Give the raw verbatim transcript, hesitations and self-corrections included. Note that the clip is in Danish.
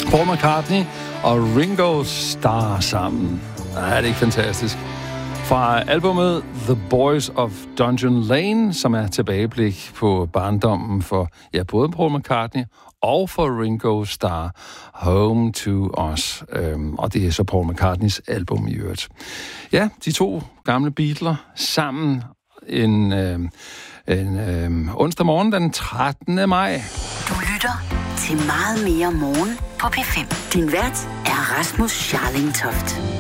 Paul McCartney og Ringo Starr sammen. Er det ikke fantastisk? Fra albumet The Boys of Dungeon Lane, som er tilbageblik på barndommen for ja, både Paul McCartney og for Ringo Starr, Home to Us. Øhm, og det er så Paul McCartneys album i øvrigt. Ja, de to gamle Beatles sammen en, øhm, en øhm, onsdag morgen den trettende maj. Du lytter til Meget mere morgen på P fem. Din vært er Rasmus Scharling Toft.